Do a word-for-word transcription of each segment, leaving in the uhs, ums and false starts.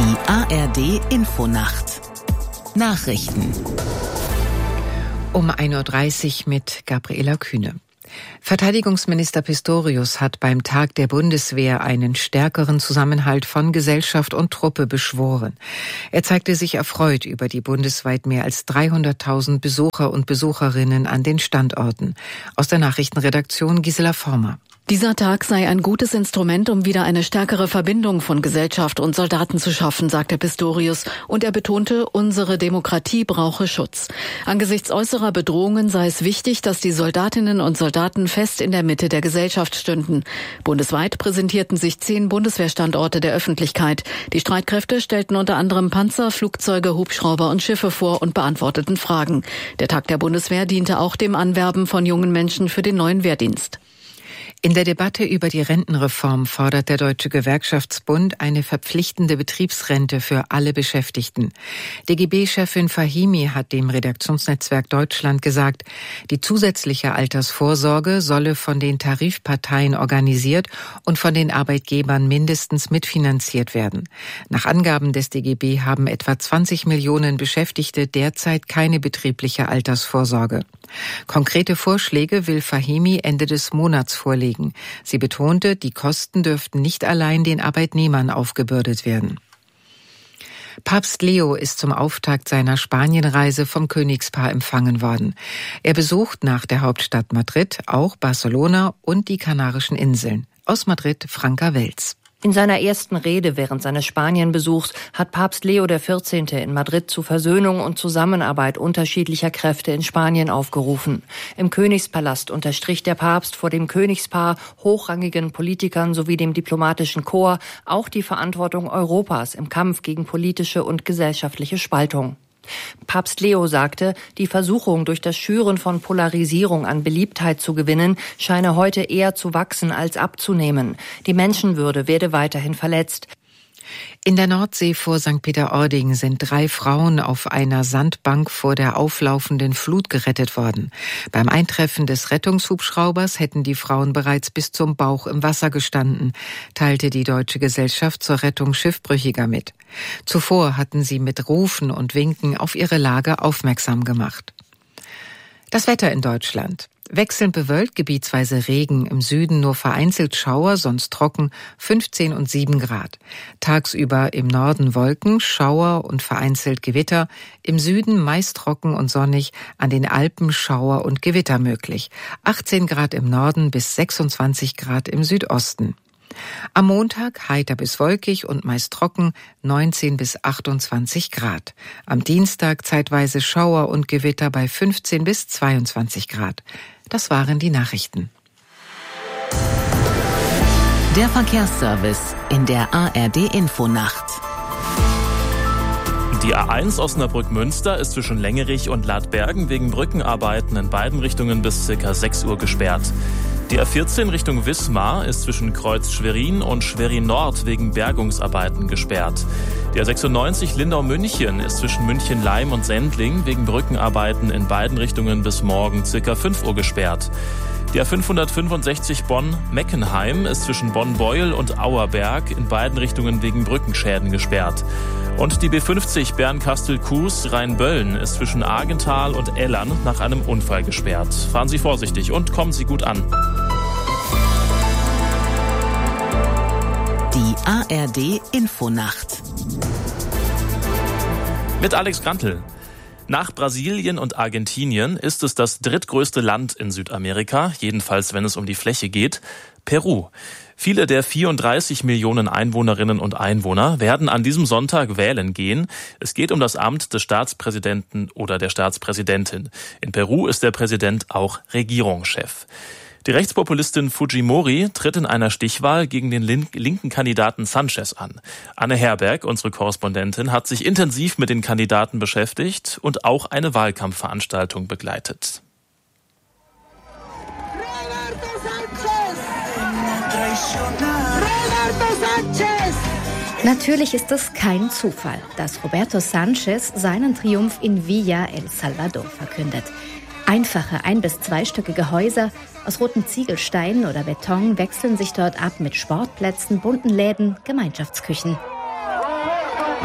Die A R D-Infonacht. Nachrichten. Um ein Uhr dreißig mit Gabriela Kühne. Verteidigungsminister Pistorius hat beim Tag der Bundeswehr einen stärkeren Zusammenhalt von Gesellschaft und Truppe beschworen. Er zeigte sich erfreut über die bundesweit mehr als dreihunderttausend Besucher und Besucherinnen an den Standorten. Aus der Nachrichtenredaktion Gisela Former. Dieser Tag sei ein gutes Instrument, um wieder eine stärkere Verbindung von Gesellschaft und Soldaten zu schaffen, sagte Pistorius. Und er betonte, unsere Demokratie brauche Schutz. Angesichts äußerer Bedrohungen sei es wichtig, dass die Soldatinnen und Soldaten fest in der Mitte der Gesellschaft stünden. Bundesweit präsentierten sich zehn Bundeswehrstandorte der Öffentlichkeit. Die Streitkräfte stellten unter anderem Panzer, Flugzeuge, Hubschrauber und Schiffe vor und beantworteten Fragen. Der Tag der Bundeswehr diente auch dem Anwerben von jungen Menschen für den neuen Wehrdienst. In der Debatte über die Rentenreform fordert der Deutsche Gewerkschaftsbund eine verpflichtende Betriebsrente für alle Beschäftigten. D G B-Chefin Fahimi hat dem Redaktionsnetzwerk Deutschland gesagt, die zusätzliche Altersvorsorge solle von den Tarifparteien organisiert und von den Arbeitgebern mindestens mitfinanziert werden. Nach Angaben des D G B haben etwa zwanzig Millionen Beschäftigte derzeit keine betriebliche Altersvorsorge. Konkrete Vorschläge will Fahimi Ende des Monats vorlegen. Sie betonte, die Kosten dürften nicht allein den Arbeitnehmern aufgebürdet werden. Papst Leo ist zum Auftakt seiner Spanienreise vom Königspaar empfangen worden. Er besucht nach der Hauptstadt Madrid auch Barcelona und die Kanarischen Inseln. Aus Madrid Franka Welz. In seiner ersten Rede während seines Spanienbesuchs hat Papst Leo der vierzehnte in Madrid zu Versöhnung und Zusammenarbeit unterschiedlicher Kräfte in Spanien aufgerufen. Im Königspalast unterstrich der Papst vor dem Königspaar, hochrangigen Politikern sowie dem diplomatischen Korps auch die Verantwortung Europas im Kampf gegen politische und gesellschaftliche Spaltung. Papst Leo sagte, die Versuchung, durch das Schüren von Polarisierung an Beliebtheit zu gewinnen, scheine heute eher zu wachsen als abzunehmen. Die Menschenwürde werde weiterhin verletzt. In der Nordsee vor Sankt Peter-Ording sind drei Frauen auf einer Sandbank vor der auflaufenden Flut gerettet worden. Beim Eintreffen des Rettungshubschraubers hätten die Frauen bereits bis zum Bauch im Wasser gestanden, teilte die Deutsche Gesellschaft zur Rettung Schiffbrüchiger mit. Zuvor hatten sie mit Rufen und Winken auf ihre Lage aufmerksam gemacht. Das Wetter in Deutschland. Wechselnd bewölkt, gebietsweise Regen, im Süden nur vereinzelt Schauer, sonst trocken, fünfzehn und sieben Grad. Tagsüber im Norden Wolken, Schauer und vereinzelt Gewitter, im Süden meist trocken und sonnig, an den Alpen Schauer und Gewitter möglich. achtzehn Grad im Norden bis sechsundzwanzig Grad im Südosten. Am Montag heiter bis wolkig und meist trocken, neunzehn bis achtundzwanzig Grad. Am Dienstag zeitweise Schauer und Gewitter bei fünfzehn bis zweiundzwanzig Grad. Das waren die Nachrichten. Der Verkehrsservice in der A R D-Infonacht. Die A eins Osnabrück-Münster ist zwischen Längerich und Ladbergen wegen Brückenarbeiten in beiden Richtungen bis ca. sechs Uhr gesperrt. Die A vierzehn Richtung Wismar ist zwischen Kreuz Schwerin und Schwerin Nord wegen Bergungsarbeiten gesperrt. Die A sechsundneunzig Lindau-München ist zwischen München-Leim und Sendling wegen Brückenarbeiten in beiden Richtungen bis morgen ca. fünf Uhr gesperrt. Die A fünfhundertfünfundsechzig Bonn-Meckenheim ist zwischen Bonn-Beuel und Auerberg in beiden Richtungen wegen Brückenschäden gesperrt. Und die B fünfzig Bernkastel-Kues Rheinböllen ist zwischen Argenthal und Ellern nach einem Unfall gesperrt. Fahren Sie vorsichtig und kommen Sie gut an. Die A R D-Infonacht. Mit Alex Grantl. Nach Brasilien und Argentinien ist es das drittgrößte Land in Südamerika, jedenfalls wenn es um die Fläche geht, Peru. Viele der vierunddreißig Millionen Einwohnerinnen und Einwohner werden an diesem Sonntag wählen gehen. Es geht um das Amt des Staatspräsidenten oder der Staatspräsidentin. In Peru ist der Präsident auch Regierungschef. Die Rechtspopulistin Fujimori tritt in einer Stichwahl gegen den linken Kandidaten Sanchez an. Anne Herberg, unsere Korrespondentin, hat sich intensiv mit den Kandidaten beschäftigt und auch eine Wahlkampfveranstaltung begleitet. Natürlich ist es kein Zufall, dass Roberto Sanchez seinen Triumph in Villa El Salvador verkündet. Einfache ein- bis zweistöckige Häuser aus roten Ziegelsteinen oder Beton wechseln sich dort ab mit Sportplätzen, bunten Läden, Gemeinschaftsküchen.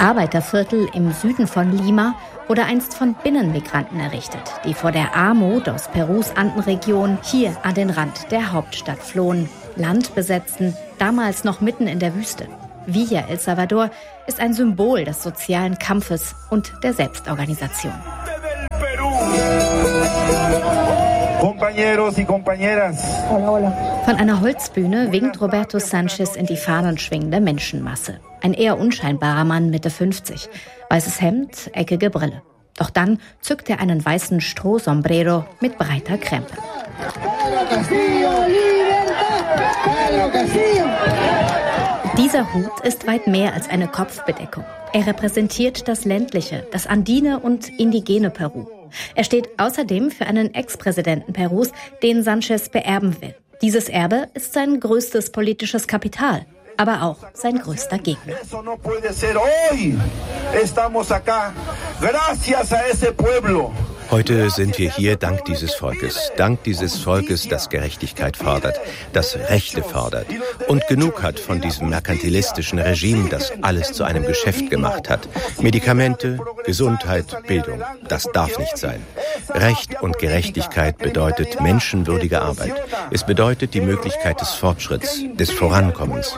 Arbeiterviertel im Süden von Lima wurde einst von Binnenmigranten errichtet, die vor der Armut aus Perus Andenregion hier an den Rand der Hauptstadt flohen, Land besetzten, damals noch mitten in der Wüste. Villa El Salvador ist ein Symbol des sozialen Kampfes und der Selbstorganisation. Von einer Holzbühne winkt Roberto Sanchez in die fahnenschwingende Menschenmasse. Ein eher unscheinbarer Mann, Mitte fünfzig. Weißes Hemd, eckige Brille. Doch dann zückt er einen weißen Strohsombrero mit breiter Krempe. Dieser Hut ist weit mehr als eine Kopfbedeckung. Er repräsentiert das ländliche, das andine und indigene Peru. Er steht außerdem für einen Ex-Präsidenten Perus, den Sanchez beerben will. Dieses Erbe ist sein größtes politisches Kapital, aber auch sein größter Gegner. Heute sind wir hier dank dieses Volkes, dank dieses Volkes, das Gerechtigkeit fordert, das Rechte fordert und genug hat von diesem merkantilistischen Regime, das alles zu einem Geschäft gemacht hat. Medikamente, Gesundheit, Bildung, das darf nicht sein. Recht und Gerechtigkeit bedeutet menschenwürdige Arbeit. Es bedeutet die Möglichkeit des Fortschritts, des Vorankommens.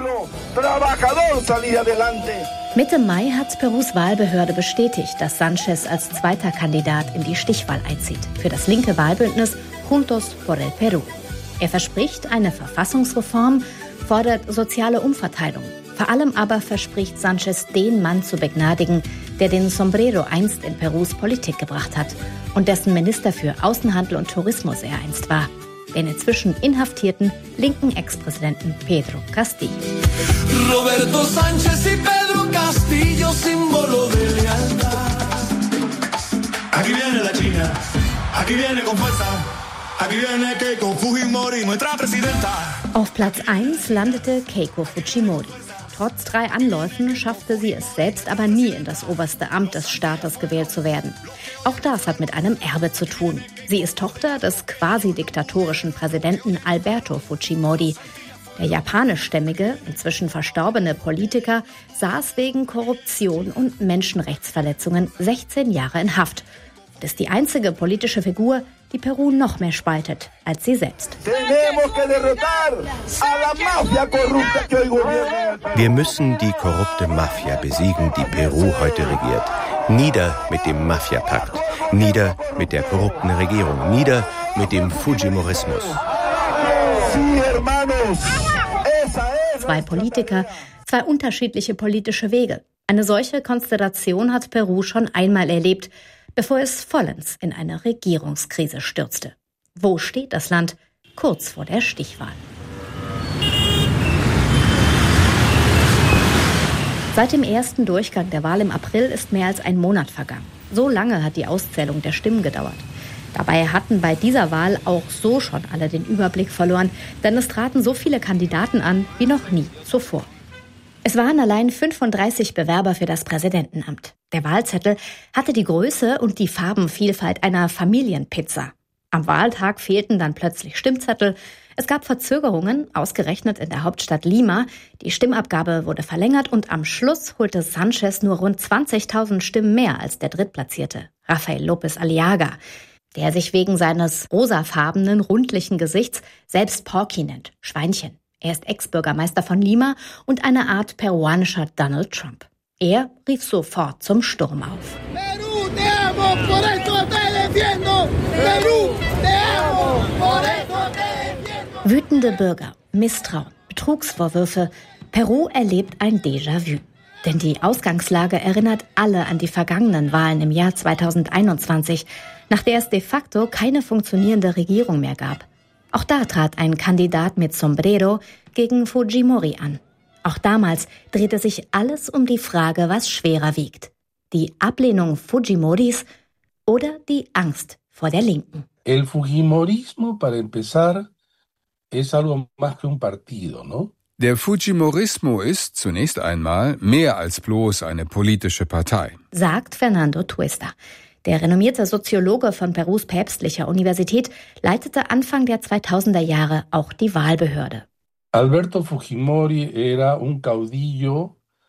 Mitte Mai hat Perus Wahlbehörde bestätigt, dass Sanchez als zweiter Kandidat in die Stichwahl einzieht, für das linke Wahlbündnis Juntos por el Perú. Er verspricht eine Verfassungsreform, fordert soziale Umverteilung. Vor allem aber verspricht Sanchez, den Mann zu begnadigen, der den Sombrero einst in Perus Politik gebracht hat und dessen Minister für Außenhandel und Tourismus er einst war, den inzwischen inhaftierten linken Ex-Präsidenten Pedro Castillo. Roberto Sánchez y Pedro Castillo, símbolo de lealtad. Aquí viene la China, aquí viene con fuerza, aquí viene Keiko Fujimori, nuestra presidenta. Auf Platz eins landete Keiko Fujimori. Trotz drei Anläufen schaffte sie es selbst aber nie in das oberste Amt des Staates gewählt zu werden. Auch das hat mit einem Erbe zu tun. Sie ist Tochter des quasi-diktatorischen Präsidenten Alberto Fujimori. Der japanischstämmige, inzwischen verstorbene Politiker saß wegen Korruption und Menschenrechtsverletzungen sechzehn Jahre in Haft und ist die einzige politische Figur, die Peru noch mehr spaltet als sie selbst. Wir müssen die korrupte Mafia besiegen, die Peru heute regiert. Nieder mit dem Mafia-Pakt, nieder mit der korrupten Regierung, nieder mit dem Fujimorismus. Zwei Politiker, zwei unterschiedliche politische Wege. Eine solche Konstellation hat Peru schon einmal erlebt, bevor es vollends in eine Regierungskrise stürzte. Wo steht das Land kurz vor der Stichwahl? Seit dem ersten Durchgang der Wahl im April ist mehr als ein Monat vergangen. So lange hat die Auszählung der Stimmen gedauert. Dabei hatten bei dieser Wahl auch so schon alle den Überblick verloren, denn es traten so viele Kandidaten an wie noch nie zuvor. Es waren allein fünfunddreißig Bewerber für das Präsidentenamt. Der Wahlzettel hatte die Größe und die Farbenvielfalt einer Familienpizza. Am Wahltag fehlten dann plötzlich Stimmzettel. Es gab Verzögerungen, ausgerechnet in der Hauptstadt Lima. Die Stimmabgabe wurde verlängert und am Schluss holte Sanchez nur rund zwanzigtausend Stimmen mehr als der Drittplatzierte, Rafael López Aliaga, der sich wegen seines rosafarbenen, rundlichen Gesichts selbst Porky nennt, Schweinchen. Er ist Ex-Bürgermeister von Lima und eine Art peruanischer Donald Trump. Er rief sofort zum Sturm auf. Peru, te amo, por eso te defiendo. Peru, te amo, por eso te defiendo. Wütende Bürger, Misstrauen, Betrugsvorwürfe. Peru erlebt ein Déjà-vu. Denn die Ausgangslage erinnert alle an die vergangenen Wahlen im Jahr zweitausendeinundzwanzig, nach der es de facto keine funktionierende Regierung mehr gab. Auch da trat ein Kandidat mit Sombrero gegen Fujimori an. Auch damals drehte sich alles um die Frage, was schwerer wiegt. Die Ablehnung Fujimoris oder die Angst vor der Linken. El Fujimorismo, para empezar, es algo más que un partido, ¿no? Der Fujimorismo ist zunächst einmal mehr als bloß eine politische Partei, sagt Fernando Tuesta. Der renommierte Soziologe von Perus päpstlicher Universität leitete Anfang der zweitausender Jahre auch die Wahlbehörde. Alberto Fujimori era un caudillo.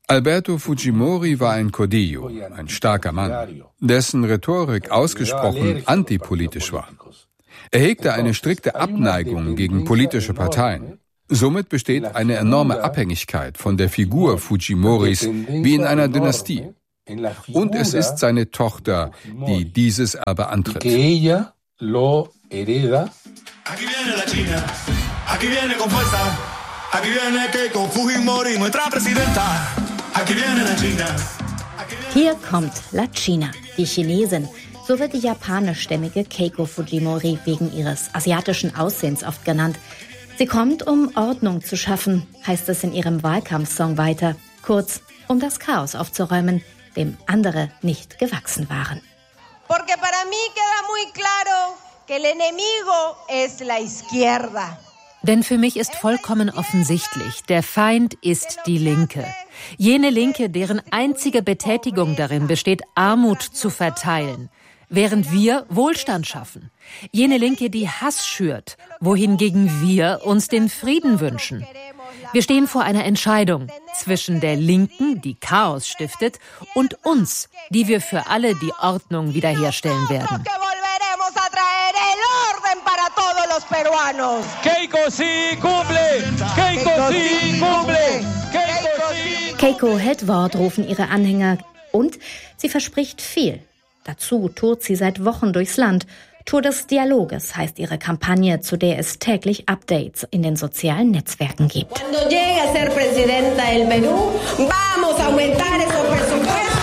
Alberto Fujimori war ein Caudillo, ein starker Mann, dessen Rhetorik ausgesprochen antipolitisch war. Er hegte eine strikte Abneigung gegen politische Parteien. Somit besteht eine enorme Abhängigkeit von der Figur Fujimoris wie in einer Dynastie. Und es ist seine Tochter, die dieses Erbe antritt. Hier kommt La China, die Chinesin. So wird die japanischstämmige Keiko Fujimori wegen ihres asiatischen Aussehens oft genannt. Sie kommt, um Ordnung zu schaffen, heißt es in ihrem Wahlkampfsong weiter. Kurz, um das Chaos aufzuräumen, dem andere nicht gewachsen waren. Porque para mí queda muy claro que el enemigo es la izquierda. Denn für mich ist vollkommen offensichtlich, der Feind ist die Linke. Jene Linke, deren einzige Betätigung darin besteht, Armut zu verteilen, während wir Wohlstand schaffen. Jene Linke, die Hass schürt, wohingegen wir uns den Frieden wünschen. Wir stehen vor einer Entscheidung zwischen der Linken, die Chaos stiftet, und uns, die wir für alle die Ordnung wiederherstellen werden. Keiko sí cumple! Keiko sí cumple! Keiko hält Wort, rufen ihre Anhänger. Und sie verspricht viel. Dazu tourt sie seit Wochen durchs Land. Tour des Dialoges heißt ihre Kampagne, zu der es täglich Updates in den sozialen Netzwerken gibt. Cuando llegue a ser presidenta del Perú, vamos a aumentar esos presupuestos.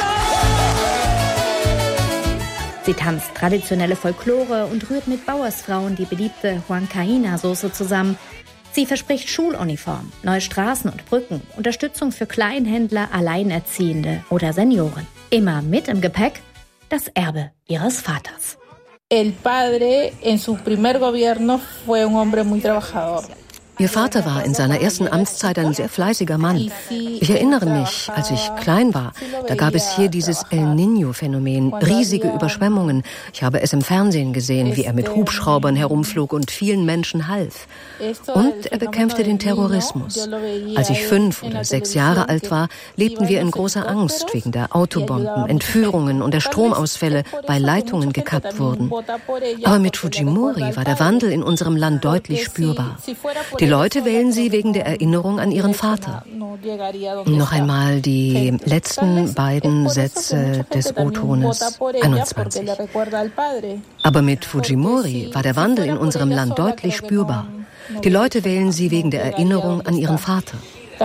Sie tanzt traditionelle Folklore und rührt mit Bauersfrauen die beliebte Huancaína-Soße zusammen. Sie verspricht Schuluniform, neue Straßen und Brücken, Unterstützung für Kleinhändler, Alleinerziehende oder Senioren. Immer mit im Gepäck das Erbe ihres Vaters. El padre en su primer gobierno fue un hombre muy trabajador. Ihr Vater war in seiner ersten Amtszeit ein sehr fleißiger Mann. Ich erinnere mich, als ich klein war, da gab es hier dieses El Niño-Phänomen, riesige Überschwemmungen. Ich habe es im Fernsehen gesehen, wie er mit Hubschraubern herumflog und vielen Menschen half. Und er bekämpfte den Terrorismus. Als ich fünf oder sechs Jahre alt war, lebten wir in großer Angst wegen der Autobomben, Entführungen und der Stromausfälle, weil Leitungen gekappt wurden. Aber mit Fujimori war der Wandel in unserem Land deutlich spürbar. Die Leute wählen sie wegen der Erinnerung an ihren Vater. Noch einmal die letzten beiden Sätze des O-Tones einundzwanzig. Aber mit Fujimori war der Wandel in unserem Land deutlich spürbar. Die Leute wählen sie wegen der Erinnerung an ihren Vater.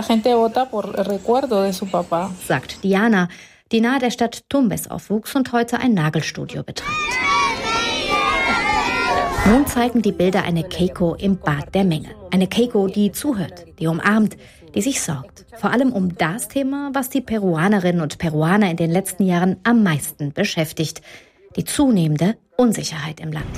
Sagt Diana, die nahe der Stadt Tumbes aufwuchs und heute ein Nagelstudio betreibt. Nun zeigen die Bilder eine Keiko im Bad der Menge. Eine Keiko, die zuhört, die umarmt, die sich sorgt. Vor allem um das Thema, was die Peruanerinnen und Peruaner in den letzten Jahren am meisten beschäftigt. Die zunehmende Unsicherheit im Land.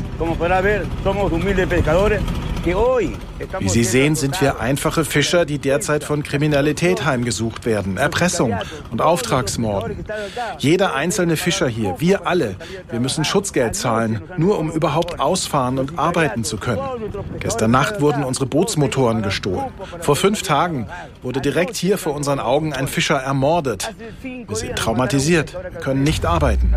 Wie Sie sehen, sind wir einfache Fischer, die derzeit von Kriminalität heimgesucht werden, Erpressung und Auftragsmorden. Jeder einzelne Fischer hier, wir alle, wir müssen Schutzgeld zahlen, nur um überhaupt ausfahren und arbeiten zu können. Gestern Nacht wurden unsere Bootsmotoren gestohlen. Vor fünf Tagen wurde direkt hier vor unseren Augen ein Fischer ermordet. Wir sind traumatisiert, wir können nicht arbeiten.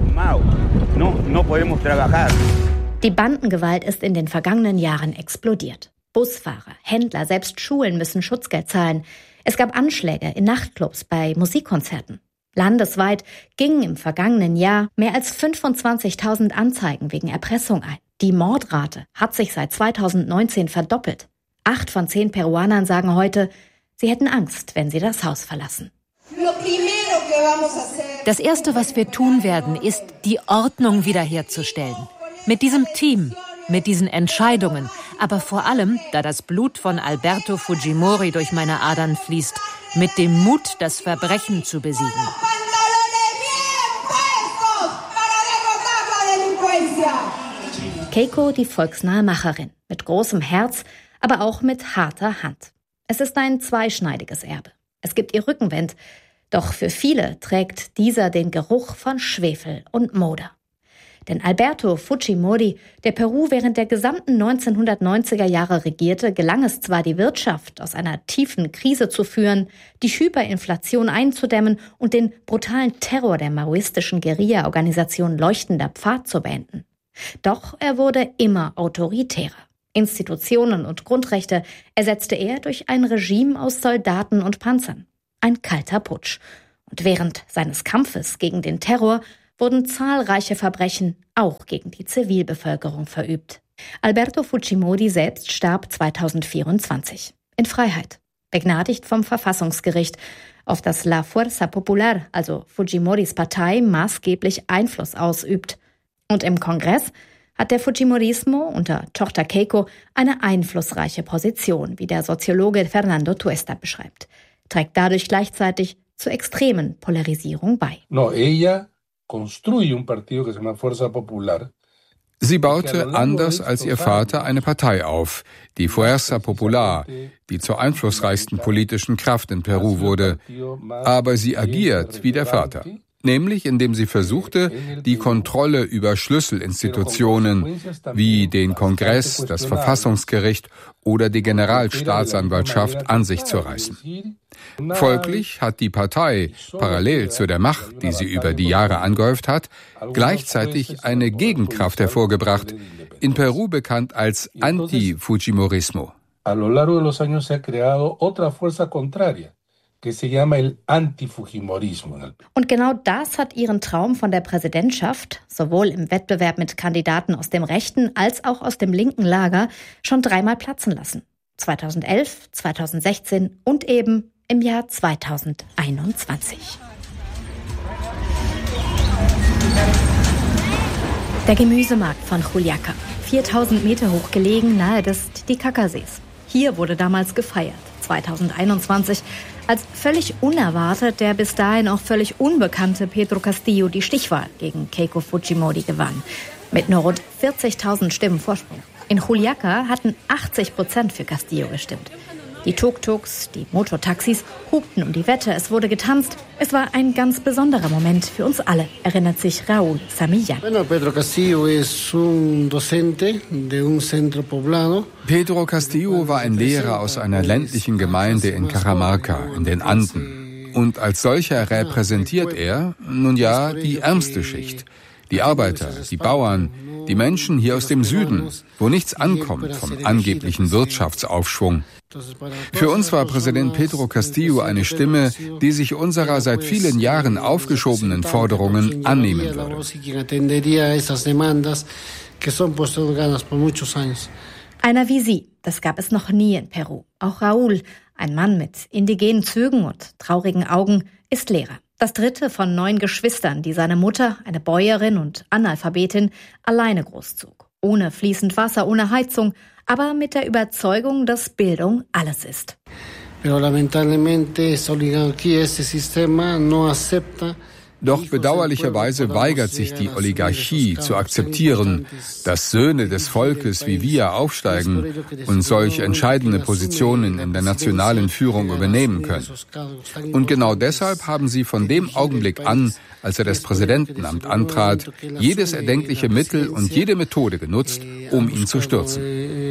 Die Bandengewalt ist in den vergangenen Jahren explodiert. Busfahrer, Händler, selbst Schulen müssen Schutzgeld zahlen. Es gab Anschläge in Nachtclubs, bei Musikkonzerten. Landesweit gingen im vergangenen Jahr mehr als fünfundzwanzigtausend Anzeigen wegen Erpressung ein. Die Mordrate hat sich seit zweitausendneunzehn verdoppelt. Acht von zehn Peruanern sagen heute, sie hätten Angst, wenn sie das Haus verlassen. Das Erste, was wir tun werden, ist, die Ordnung wiederherzustellen. Mit diesem Team, mit diesen Entscheidungen, aber vor allem, da das Blut von Alberto Fujimori durch meine Adern fließt, mit dem Mut, das Verbrechen zu besiegen. Keiko, die volksnahe Macherin, mit großem Herz, aber auch mit harter Hand. Es ist ein zweischneidiges Erbe. Es gibt ihr Rückenwind, doch für viele trägt dieser den Geruch von Schwefel und Moder. Denn Alberto Fujimori, der Peru während der gesamten neunzehnhundertneunziger Jahre regierte, gelang es zwar, die Wirtschaft aus einer tiefen Krise zu führen, die Hyperinflation einzudämmen und den brutalen Terror der maoistischen Guerilla-Organisation Leuchtender Pfad zu beenden. Doch er wurde immer autoritärer. Institutionen und Grundrechte ersetzte er durch ein Regime aus Soldaten und Panzern. Ein kalter Putsch. Und während seines Kampfes gegen den Terror wurden zahlreiche Verbrechen auch gegen die Zivilbevölkerung verübt. Alberto Fujimori selbst starb zweitausendvierundzwanzig. In Freiheit. Begnadigt vom Verfassungsgericht, auf das La Fuerza Popular, also Fujimoris Partei, maßgeblich Einfluss ausübt. Und im Kongress hat der Fujimorismo unter Tochter Keiko eine einflussreiche Position, wie der Soziologe Fernando Tuesta beschreibt, trägt dadurch gleichzeitig zur extremen Polarisierung bei. No, ella construye un partido que se llama Fuerza Popular. Sie baute anders als ihr Vater eine Partei auf, die Fuerza Popular, die zur einflussreichsten politischen Kraft in Peru wurde. Aber sie agiert wie der Vater. Nämlich indem sie versuchte, die Kontrolle über Schlüsselinstitutionen wie den Kongress, das Verfassungsgericht oder die Generalstaatsanwaltschaft an sich zu reißen. Folglich hat die Partei, parallel zu der Macht, die sie über die Jahre angehäuft hat, gleichzeitig eine Gegenkraft hervorgebracht, in Peru bekannt als Anti-Fujimorismo. A lo largo de los años se ha creado otra fuerza contraria, que se llama el Antifujimorismo. Und genau das hat ihren Traum von der Präsidentschaft, sowohl im Wettbewerb mit Kandidaten aus dem rechten als auch aus dem linken Lager, schon dreimal platzen lassen. zweitausendelf, zweitausendsechzehn und eben im Jahr zweitausendeinundzwanzig. Der Gemüsemarkt von Juliaca, viertausend Meter hoch gelegen, nahe des Titicacasees. Hier wurde damals gefeiert, zweitausendeinundzwanzig, als völlig unerwartet der bis dahin auch völlig unbekannte Pedro Castillo die Stichwahl gegen Keiko Fujimori gewann. Mit nur rund vierzigtausend Stimmen Vorsprung. In Juliaca hatten achtzig Prozent für Castillo gestimmt. Die Tuk-Tuks, die Mototaxis hupten um die Wette, es wurde getanzt. Es war ein ganz besonderer Moment für uns alle, erinnert sich Raúl Samillán. Pedro Castillo es un docente de un centro poblado. Pedro Castillo war ein Lehrer aus einer ländlichen Gemeinde in Cajamarca in den Anden. Und als solcher repräsentiert er, nun ja, die ärmste Schicht. Die Arbeiter, die Bauern, die Menschen hier aus dem Süden, wo nichts ankommt vom angeblichen Wirtschaftsaufschwung. Für uns war Präsident Pedro Castillo eine Stimme, die sich unserer seit vielen Jahren aufgeschobenen Forderungen annehmen würde. Einer wie sie, das gab es noch nie in Peru. Auch Raúl, ein Mann mit indigenen Zügen und traurigen Augen, ist Lehrer. Das dritte von neun Geschwistern, die seine Mutter, eine Bäuerin und Analphabetin, alleine großzog. Ohne fließend Wasser, ohne Heizung, aber mit der Überzeugung, dass Bildung alles ist. Pero lamentablemente esta oligarquía, este sistema no acepta. Doch bedauerlicherweise weigert sich die Oligarchie zu akzeptieren, dass Söhne des Volkes wie wir aufsteigen und solche entscheidende Positionen in der nationalen Führung übernehmen können. Und genau deshalb haben sie von dem Augenblick an, als er das Präsidentenamt antrat, jedes erdenkliche Mittel und jede Methode genutzt, um ihn zu stürzen.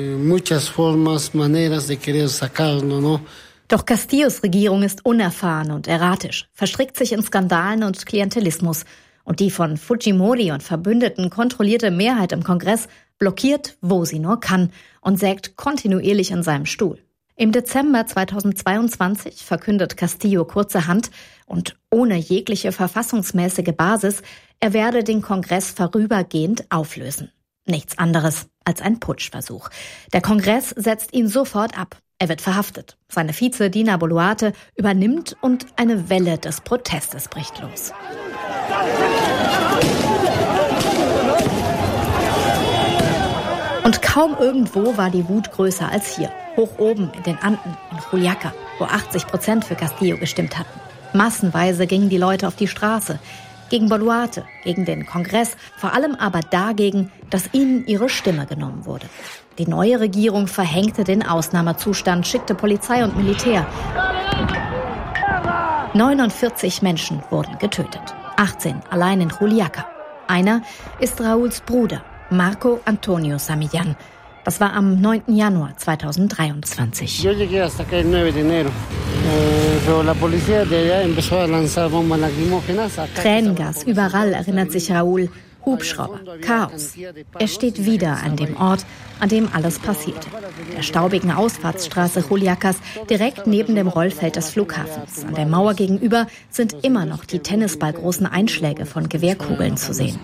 Doch Castillos Regierung ist unerfahren und erratisch, verstrickt sich in Skandalen und Klientelismus. Und die von Fujimori und Verbündeten kontrollierte Mehrheit im Kongress blockiert, wo sie nur kann, und sägt kontinuierlich in seinem Stuhl. Im Dezember zweitausendzweiundzwanzig verkündet Castillo kurzerhand und ohne jegliche verfassungsmäßige Basis, er werde den Kongress vorübergehend auflösen. Nichts anderes als ein Putschversuch. Der Kongress setzt ihn sofort ab. Er wird verhaftet. Seine Vize Dina Boluarte übernimmt und eine Welle des Protestes bricht los. Und kaum irgendwo war die Wut größer als hier. Hoch oben in den Anden, in Juliaca, wo achtzig Prozent für Castillo gestimmt hatten. Massenweise gingen die Leute auf die Straße. Gegen Boluarte, gegen den Kongress, vor allem aber dagegen, dass ihnen ihre Stimme genommen wurde. Die neue Regierung verhängte den Ausnahmezustand, schickte Polizei und Militär. neunundvierzig Menschen wurden getötet, achtzehn allein in Juliaca. Einer ist Rauls Bruder, Marco Antonio Samillán. Das war am neunten Januar zweitausenddreiundzwanzig. Tränengas überall, erinnert sich Raúl. Hubschrauber, Chaos. Er steht wieder an dem Ort, an dem alles passierte. Der staubigen Ausfahrtsstraße Juliacas, direkt neben dem Rollfeld des Flughafens. An der Mauer gegenüber sind immer noch die tennisballgroßen Einschläge von Gewehrkugeln zu sehen.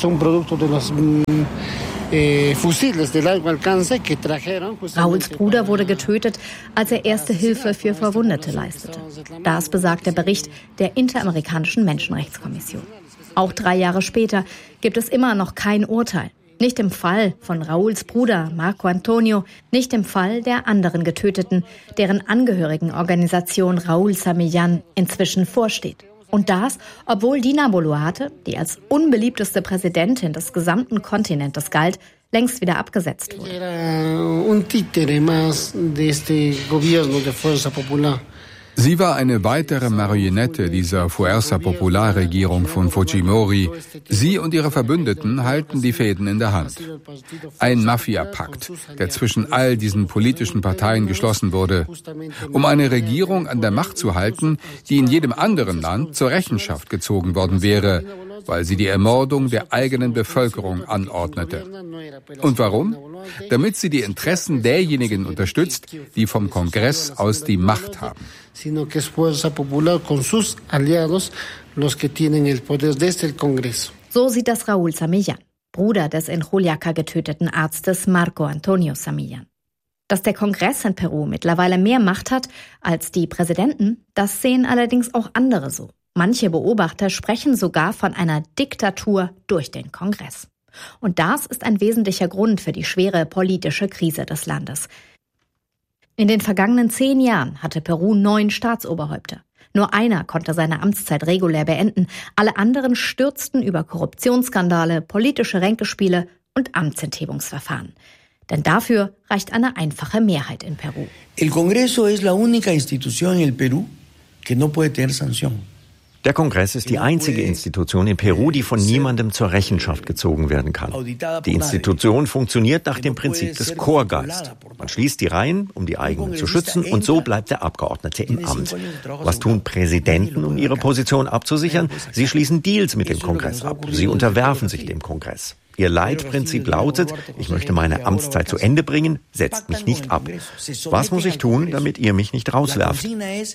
Rauls Bruder wurde getötet, als er erste Hilfe für Verwundete leistete. Das besagt der Bericht der Interamerikanischen Menschenrechtskommission. Auch drei Jahre später gibt es immer noch kein Urteil. Nicht im Fall von Rauls Bruder Marco Antonio, nicht im Fall der anderen Getöteten, deren Angehörigenorganisation Raúl Samillán inzwischen vorsteht. Und das, obwohl Dina Boluarte, die als unbeliebteste Präsidentin des gesamten Kontinentes galt, längst wieder abgesetzt wurde. Sie war eine weitere Marionette dieser Fuerza Popular-Regierung von Fujimori. Sie und ihre Verbündeten halten die Fäden in der Hand. Ein Mafia-Pakt, der zwischen all diesen politischen Parteien geschlossen wurde, um eine Regierung an der Macht zu halten, die in jedem anderen Land zur Rechenschaft gezogen worden wäre, weil sie die Ermordung der eigenen Bevölkerung anordnete. Und warum? Damit sie die Interessen derjenigen unterstützt, die vom Kongress aus die Macht haben. So sieht das Raúl Samillán, Bruder des in Juliaca getöteten Arztes Marco Antonio Samillán. Dass der Kongress in Peru mittlerweile mehr Macht hat als die Präsidenten, das sehen allerdings auch andere so. Manche Beobachter sprechen sogar von einer Diktatur durch den Kongress. Und das ist ein wesentlicher Grund für die schwere politische Krise des Landes. In den vergangenen zehn Jahren hatte Peru neun Staatsoberhäupter. Nur einer konnte seine Amtszeit regulär beenden. Alle anderen stürzten über Korruptionsskandale, politische Ränkespiele und Amtsenthebungsverfahren. Denn dafür reicht eine einfache Mehrheit in Peru. El Congreso es la única institución en el Perú que no puede tener sanción. Der Kongress ist die einzige Institution in Peru, die von niemandem zur Rechenschaft gezogen werden kann. Die Institution funktioniert nach dem Prinzip des Chorgeist. Man schließt die Reihen, um die eigenen zu schützen, und so bleibt der Abgeordnete im Amt. Was tun Präsidenten, um ihre Position abzusichern? Sie schließen Deals mit dem Kongress ab. Sie unterwerfen sich dem Kongress. Ihr Leitprinzip lautet, ich möchte meine Amtszeit zu Ende bringen, setzt mich nicht ab. Was muss ich tun, damit ihr mich nicht rauswerft?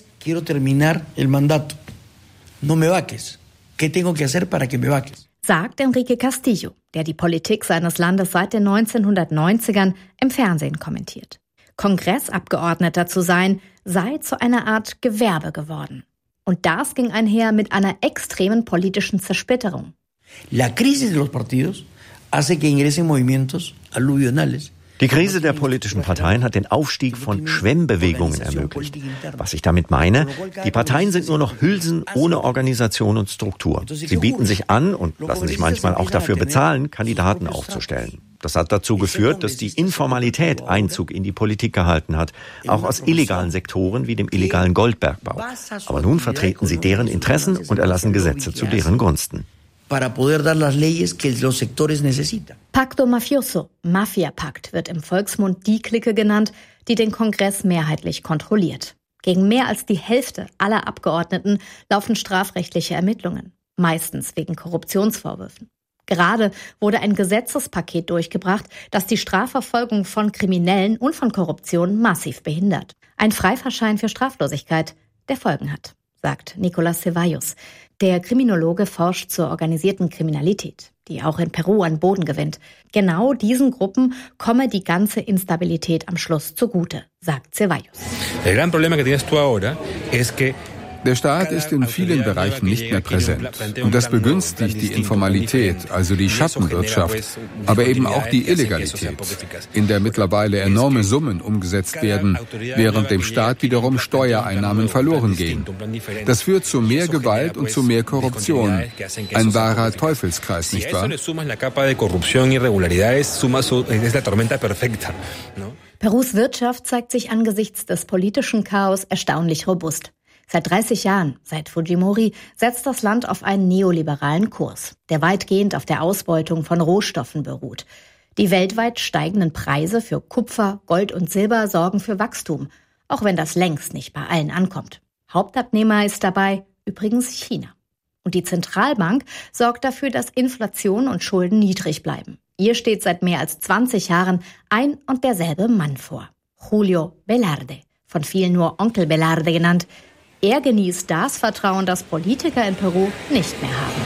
No me vaques. ¿Qué tengo que hacer para que me vaques? Sagt Enrique Castillo, der die Politik seines Landes seit den neunzehnhundertneunzigern im Fernsehen kommentiert. Kongressabgeordneter zu sein, sei zu einer Art Gewerbe geworden. Und das ging einher mit einer extremen politischen Zersplitterung. La crisis de los partidos hace que ingresen movimientos aluvionales. Die Krise der politischen Parteien hat den Aufstieg von Schwemmbewegungen ermöglicht. Was ich damit meine, die Parteien sind nur noch Hülsen ohne Organisation und Struktur. Sie bieten sich an und lassen sich manchmal auch dafür bezahlen, Kandidaten aufzustellen. Das hat dazu geführt, dass die Informalität Einzug in die Politik gehalten hat, auch aus illegalen Sektoren wie dem illegalen Goldbergbau. Aber nun vertreten sie deren Interessen und erlassen Gesetze zu deren Gunsten. Para poder dar las leyes que los sectores necesitan. Pacto Mafioso, Mafia-Pakt, wird im Volksmund die Clique genannt, die den Kongress mehrheitlich kontrolliert. Gegen mehr als die Hälfte aller Abgeordneten laufen strafrechtliche Ermittlungen, meistens wegen Korruptionsvorwürfen. Gerade wurde ein Gesetzespaket durchgebracht, das die Strafverfolgung von Kriminellen und von Korruption massiv behindert. Ein Freifahrtschein für Straflosigkeit, der Folgen hat, sagt Nicolás Ceballos. Der Kriminologe forscht zur organisierten Kriminalität, die auch in Peru an Boden gewinnt. Genau diesen Gruppen komme die ganze Instabilität am Schluss zugute, sagt Ceballos. El gran problema que tienes tú ahora es que der Staat ist in vielen Bereichen nicht mehr präsent. Und das begünstigt die Informalität, also die Schattenwirtschaft, aber eben auch die Illegalität, in der mittlerweile enorme Summen umgesetzt werden, während dem Staat wiederum Steuereinnahmen verloren gehen. Das führt zu mehr Gewalt und zu mehr Korruption. Ein wahrer Teufelskreis, nicht wahr? Perus Wirtschaft zeigt sich angesichts des politischen Chaos erstaunlich robust. Seit dreißig Jahren, seit Fujimori, setzt das Land auf einen neoliberalen Kurs, der weitgehend auf der Ausbeutung von Rohstoffen beruht. Die weltweit steigenden Preise für Kupfer, Gold und Silber sorgen für Wachstum, auch wenn das längst nicht bei allen ankommt. Hauptabnehmer ist dabei übrigens China. Und die Zentralbank sorgt dafür, dass Inflation und Schulden niedrig bleiben. Ihr steht seit mehr als zwanzig Jahren ein und derselbe Mann vor. Julio Velarde, von vielen nur Onkel Velarde genannt. Er genießt das Vertrauen, das Politiker in Peru nicht mehr haben.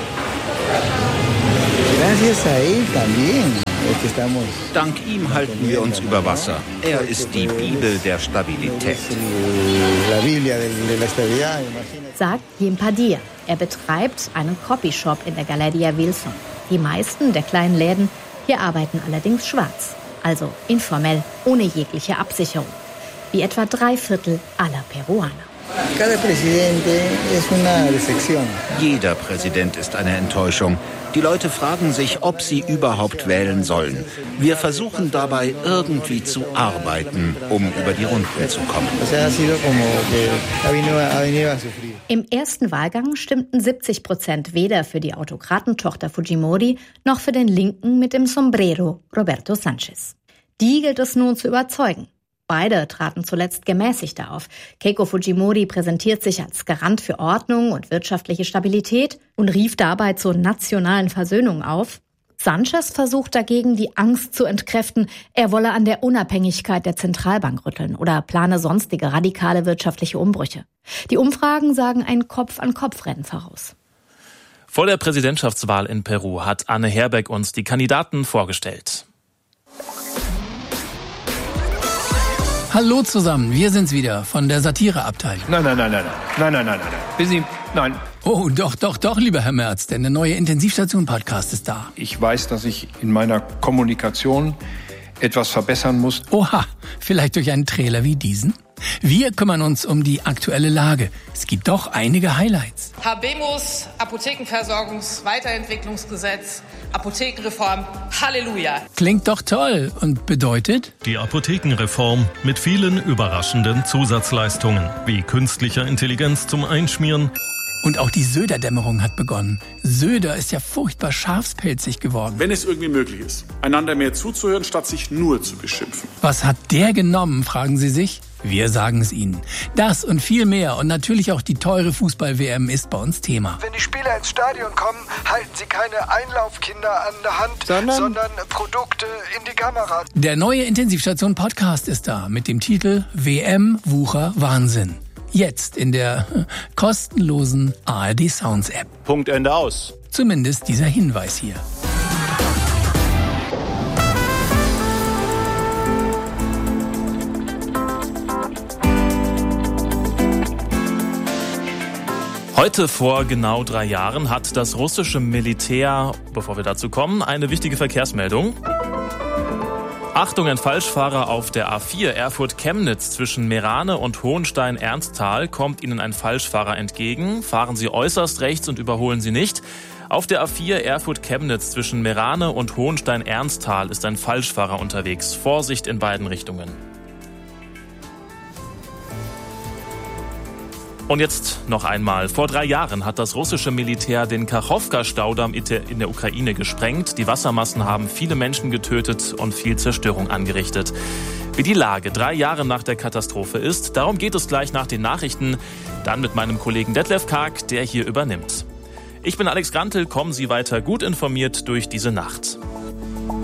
Dank ihm halten wir uns über Wasser. Er ist die Bibel der Stabilität. Sagt Jim Padilla. Er betreibt einen Copyshop in der Galeria Wilson. Die meisten der kleinen Läden hier arbeiten allerdings schwarz, also informell, ohne jegliche Absicherung. Wie etwa drei Viertel aller Peruaner. Jeder Präsident ist eine Enttäuschung. Die Leute fragen sich, ob sie überhaupt wählen sollen. Wir versuchen dabei irgendwie zu arbeiten, um über die Runden zu kommen. Im ersten Wahlgang stimmten siebzig Prozent weder für die Autokratentochter Fujimori noch für den Linken mit dem Sombrero Roberto Sanchez. Die gilt es nun zu überzeugen. Beide traten zuletzt gemäßigter auf. Keiko Fujimori präsentiert sich als Garant für Ordnung und wirtschaftliche Stabilität und rief dabei zur nationalen Versöhnung auf. Sanchez versucht dagegen, die Angst zu entkräften, er wolle an der Unabhängigkeit der Zentralbank rütteln oder plane sonstige radikale wirtschaftliche Umbrüche. Die Umfragen sagen ein Kopf-an-Kopf-Rennen voraus. Vor der Präsidentschaftswahl in Peru hat Anne Herbeck uns die Kandidaten vorgestellt. Hallo zusammen, wir sind's wieder von der Satireabteilung. Nein, nein, nein, nein, nein, nein, nein, nein, Busy, nein. Oh, doch, doch, doch, lieber Herr Merz, denn der neue Intensivstation-Podcast ist da. Ich weiß, dass ich in meiner Kommunikation etwas verbessern muss. Oha, vielleicht durch einen Trailer wie diesen? Wir kümmern uns um die aktuelle Lage. Es gibt doch einige Highlights. Habemus, Apothekenversorgungs-Weiterentwicklungsgesetz, Apothekenreform, Halleluja. Klingt doch toll und bedeutet? Die Apothekenreform mit vielen überraschenden Zusatzleistungen, wie künstlicher Intelligenz zum Einschmieren. Und auch die Söder-Dämmerung hat begonnen. Söder ist ja furchtbar schafspelzig geworden. Wenn es irgendwie möglich ist, einander mehr zuzuhören, statt sich nur zu beschimpfen. Was hat der genommen, fragen Sie sich? Wir sagen es Ihnen. Das und viel mehr und natürlich auch die teure Fußball-W M ist bei uns Thema. Wenn die Spieler ins Stadion kommen, halten sie keine Einlaufkinder an der Hand, sondern, sondern Produkte in die Kamera. Der neue Intensivstation-Podcast ist da mit dem Titel W M Wucher Wahnsinn. Jetzt in der kostenlosen A R D Sounds App. Punkt, Ende, aus. Zumindest dieser Hinweis hier. Heute vor genau drei Jahren hat das russische Militär, bevor wir dazu kommen, eine wichtige Verkehrsmeldung. Achtung, ein Falschfahrer auf der A vier Erfurt-Chemnitz zwischen Meerane und Hohenstein-Ernsthal kommt Ihnen ein Falschfahrer entgegen. Fahren Sie äußerst rechts und überholen Sie nicht. Auf der A vier Erfurt-Chemnitz zwischen Meerane und Hohenstein-Ernsthal ist ein Falschfahrer unterwegs. Vorsicht in beiden Richtungen. Und jetzt noch einmal. Vor drei Jahren hat das russische Militär den Kachowka-Staudamm in der Ukraine gesprengt. Die Wassermassen haben viele Menschen getötet und viel Zerstörung angerichtet. Wie die Lage drei Jahre nach der Katastrophe ist, darum geht es gleich nach den Nachrichten. Dann mit meinem Kollegen Detlef Karg, der hier übernimmt. Ich bin Alex Grantel, kommen Sie weiter gut informiert durch diese Nacht.